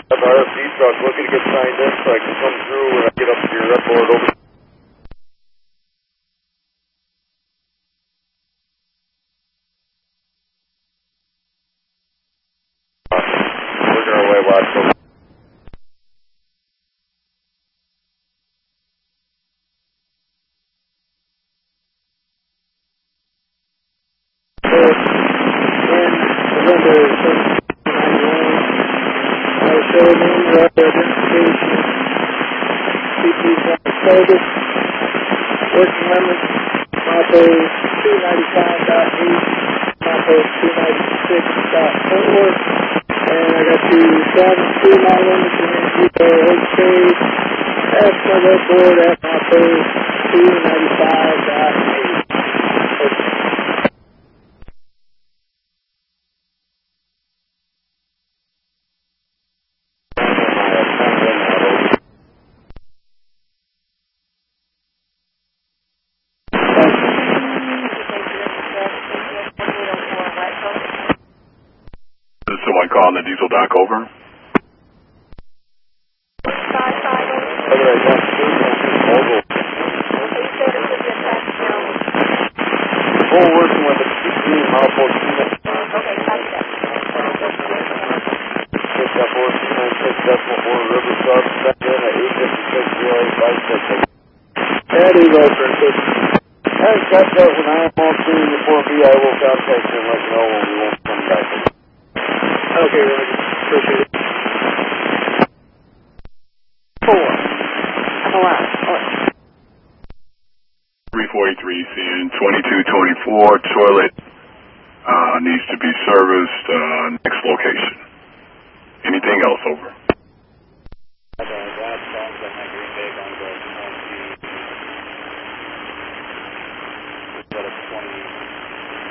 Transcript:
Got the RFD truck looking to get signed in so I can come through when I get up to your red board over. Working our way west. Working limits, Moppo 295.8, Moppo 296.4, and I got the 7 mile limits and okay. That's my red board at Moppo 295.8. Is someone calling the diesel dock over? Full working with the 16 Moppo 296. Picked up 496.4 River Sub, sent in at 856.0856. That is over. Alright, catch up when I am on through the 4B. I will contact you and let you know when we won't come back. Okay, really. Appreciate it. 4. Come on. 343 CN 2224 toilet needs to be serviced. Next location. Anything else over?